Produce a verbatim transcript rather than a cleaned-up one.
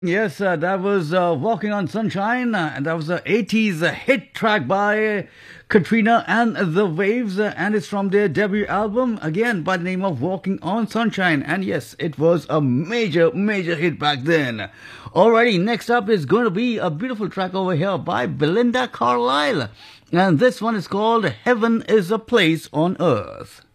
Yes, uh, that was uh, Walking on Sunshine, uh, and that was a eighties uh, hit track by Katrina and the Waves, uh, and it's from their debut album, again by the name of Walking on Sunshine. And yes, it was a major, major hit back then. Alrighty, next up is going to be a beautiful track over here by Belinda Carlisle, and this one is called Heaven is a Place on Earth.